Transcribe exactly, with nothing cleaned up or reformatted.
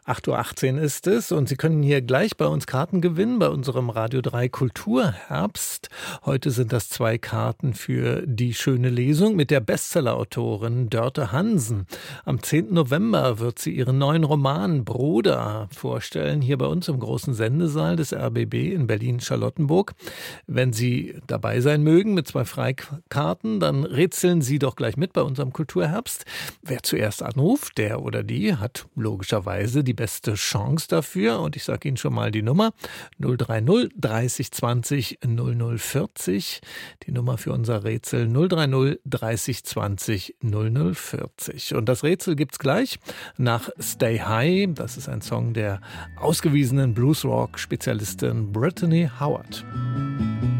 acht Uhr achtzehn ist es und Sie können hier gleich bei uns Karten gewinnen, bei unserem Radio drei Kulturherbst. Heute sind das zwei Karten für die schöne Lesung mit der Bestsellerautorin Dörte Hansen. Am zehnten November wird sie ihren neuen Roman Bruder vorstellen, hier bei uns im großen Sendesaal des R B B in Berlin-Charlottenburg. Wenn Sie dabei sein mögen mit zwei Freikarten, dann rätseln Sie doch gleich mit bei unserem Kulturherbst. Wer zuerst anruft, der oder die hat logischerweise die beste Chance dafür. Und ich sage Ihnen schon mal die Nummer null drei null dreißig zwanzig null null vierzig. Die Nummer für unser Rätsel null drei null dreißig zwanzig null null vierzig. Und das Rätsel gibt's gleich nach Stay High. Das ist ein Song der ausgewiesenen Bluesrock-Spezialistin Brittany Howard.